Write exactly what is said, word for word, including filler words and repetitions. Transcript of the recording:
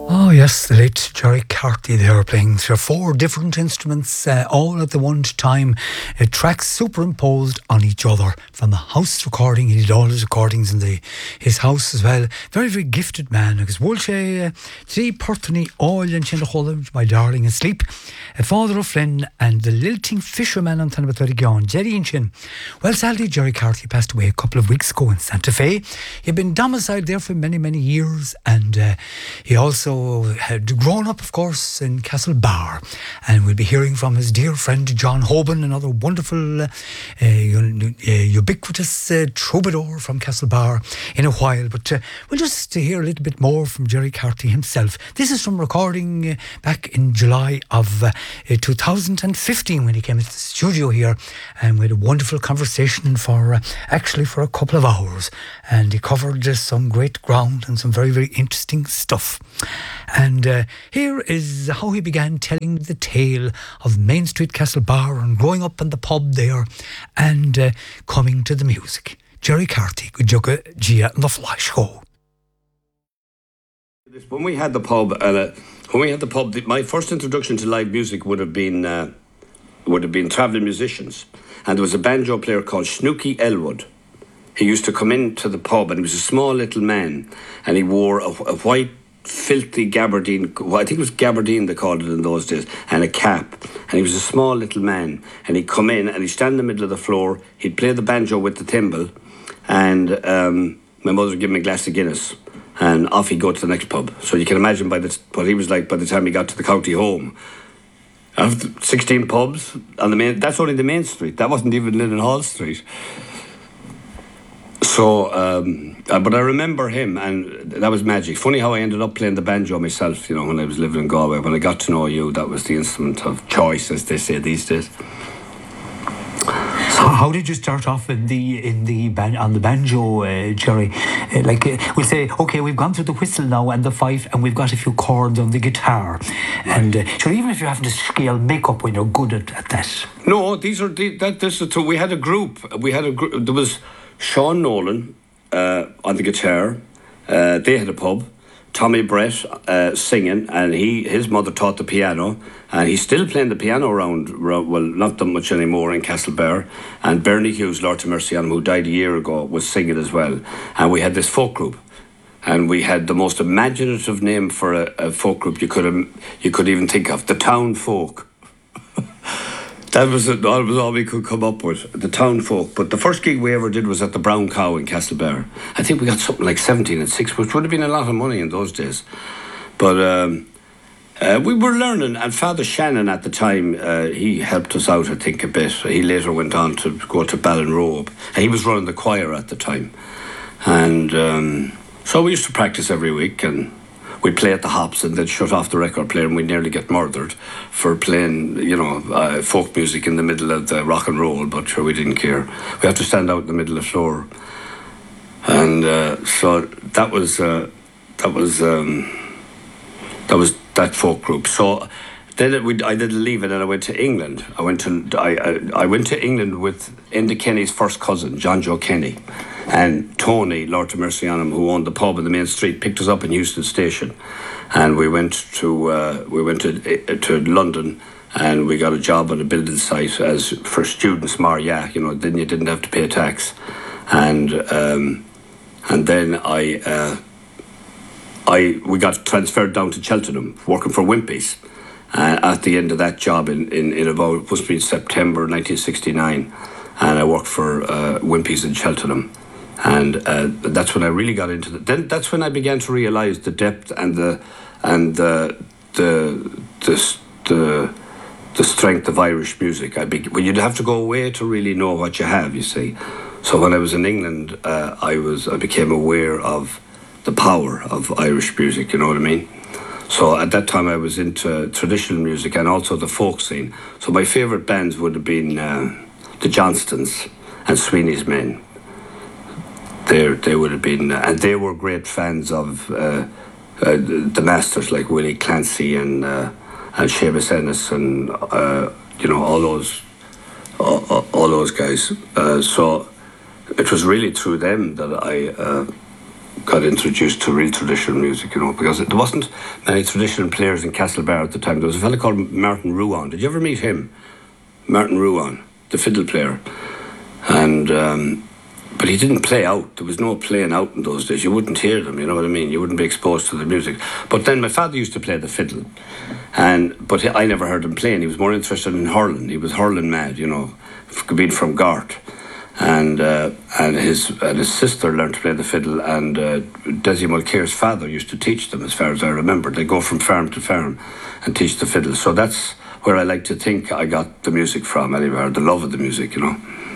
Oh yes, the late Jerry Carty there playing through four different instruments, uh, all at the one time. Uh, tracks superimposed on each other from the house recording. He did all his recordings in the his house as well. Very, very gifted man. Agus Wolshe, Three Pertany, All and Chinnaholm, My Darling Asleep, a Father of Flynn, and the Lilting Fisherman on Tanabatory Jerry and Chin. Well, sadly, Jerry Carty passed away a couple of weeks ago in Santa Fe. He'd been domiciled there for many, many years, and uh, he also had grown up, of course, in Castlebar, and we'll be hearing from his dear friend John Hoban, another wonderful, uh, uh, ubiquitous uh, troubadour from Castlebar, in a while. But uh, we'll just hear a little bit more from Jerry Carty himself. This is from recording uh, back in July of uh, two thousand fifteen when he came into the studio here, and we had a wonderful conversation for uh, actually for a couple of hours, and he covered uh, some great ground and some very, very interesting stuff. And uh, here is how he began telling the tale of Main Street Castlebar and growing up in the pub there and uh, coming to the music. Jerry Carty, good jugga Gia and the Fly Show. When we had the pub, uh, when we had the pub, the, my first introduction to live music would have been uh, would have been travelling musicians, and there was a banjo player called Snooky Elwood. He used to come into the pub, and he was a small little man, and he wore a, a white, filthy gabardine, well, I think it was gabardine they called it in those days, and a cap, and he was a small little man, and he'd come in and he'd stand in the middle of the floor, he'd play the banjo with the thimble, and um, my mother would give him a glass of Guinness, and off he'd go to the next pub. So you can imagine by the, what he was like by the time he got to the county home. After sixteen pubs on the main, that's only the main street, that wasn't even Linden Hall Street. So, um, uh, but I remember him, and that was magic. Funny how I ended up playing the banjo myself, you know, when I was living in Galway. When I got to know you, that was the instrument of choice, as they say these days. So how did you start off in the in the ban- on the banjo, uh, Jerry? Uh, like uh, we'll say, okay, we've gone through the whistle now and the fife, and we've got a few chords on the guitar. Right. And uh, so even if you're having to scale makeup when you're good at, at that. No, these are the, that. This is true. We had a group. We had a group. There was Sean Nolan uh, on the guitar. Uh, they had a pub. Tommy Brett uh, singing, and he his mother taught the piano, and he's still playing the piano around, well, not that much anymore in Castlebar. And Bernie Hughes, Lord have mercy on him, who died a year ago, was singing as well. And we had this folk group, and we had the most imaginative name for a, a folk group you could um, you could even think of, the Town Folk. That was, it, that was all we could come up with, the Town Folk. But the first gig we ever did was at the Brown Cow in Castlebar. I think we got something like seventeen and six, which would have been a lot of money in those days. But um, uh, we were learning, and Father Shannon at the time, uh, he helped us out, I think, a bit. He later went on to go to Ballinrobe. And he was running the choir at the time. And um, so we used to practice every week, and we'd play at the Hops and then shut off the record player, and we'd nearly get murdered for playing, you know, uh, folk music in the middle of the rock and roll, but sure, we didn't care. We had to stand out in the middle of the floor. And uh, so that was, uh, that was, um, that was that folk group. So then it, we, I didn't leave it, and I went to England. I went to, I, I, I went to England with Enda Kenny's first cousin, John Joe Kenny. And Tony, Lord have mercy on him, who owned the pub in the main street, picked us up in Euston Station, and we went to uh, we went to uh, to London, and we got a job on a building site as for students, Mar yeah, you know, then you didn't have to pay a tax, and um, and then I uh, I we got transferred down to Cheltenham, working for Wimpy's, uh, at the end of that job in in, in about it must be September nineteen sixty-nine, and I worked for uh, Wimpy's in Cheltenham. And uh, that's when I really got into it. Then that's when I began to realise the depth and the and the the the the, the strength of Irish music. I be, well, you'd have to go away to really know what you have. You see, so when I was in England, uh, I was I became aware of the power of Irish music. You know what I mean? So at that time, I was into traditional music and also the folk scene. So my favourite bands would have been uh, the Johnstons and Sweeney's Men. They they would have been, and they were great fans of uh, uh, the masters like Willie Clancy and uh, and Seamus Ennis and uh, you know all those all, all those guys. Uh, so it was really through them that I uh, got introduced to real traditional music, you know, because there wasn't many traditional players in Castlebar at the time. There was a fellow called Martin Ruan. Did you ever meet him? Martin Ruan, the fiddle player. And, um, but he didn't play out. There was no playing out in those days. You wouldn't hear them, you know what I mean? You wouldn't be exposed to the music. But then my father used to play the fiddle. And But I never heard him playing. He was more interested in hurling. He was hurling mad, you know, being from Gart. And uh, and his and his sister learned to play the fiddle, and uh, Desi Mulcair's father used to teach them, as far as I remember. They go from farm to farm and teach the fiddle. So that's where I like to think I got the music from, anyway, or the love of the music, you know.